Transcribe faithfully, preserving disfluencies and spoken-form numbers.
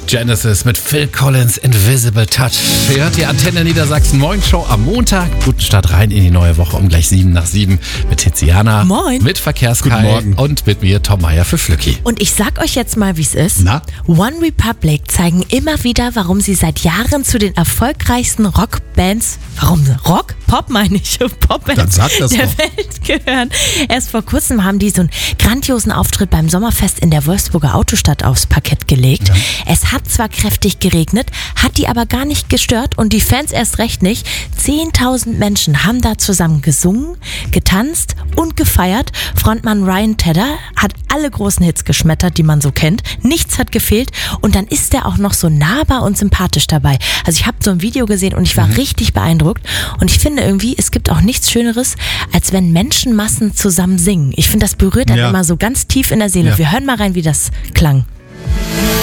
Genesis mit Phil Collins, Invisible Touch. Ihr hört die Antenne Niedersachsen Morgenshow am Montag. Guten Start rein in die neue Woche um gleich sieben nach sieben mit Tiziana. Moin. Mit Verkehrskai. Guten Morgen. Und mit mir Tom Meyer für Flücki. Und ich sag euch jetzt mal, wie es ist. Na? One Republic zeigen immer wieder, warum sie seit Jahren zu den erfolgreichsten Rockbands, warum Rock? Pop meine ich, Dann Popbands sag das der doch. Welt gehören. Erst vor kurzem haben die so einen grandiosen Auftritt beim Sommerfest in der Wolfsburger Autostadt aufs Parkett gelegt. Ja. Es hat zwar kräftig geregnet, hat die aber gar nicht gestört und die Fans erst recht nicht. zehntausend Menschen haben da zusammen gesungen, getanzt und gefeiert. Frontmann Ryan Tedder hat alle großen Hits geschmettert, die man so kennt. Nichts hat gefehlt und dann ist er auch noch so nahbar und sympathisch dabei. Also ich habe so ein Video gesehen und ich war mhm. richtig beeindruckt und ich finde irgendwie, es gibt auch nichts Schöneres, als wenn Menschenmassen zusammen singen. Ich finde, das berührt dann Ja. immer so ganz tief in der Seele. Ja. Wir hören mal rein, wie das klang.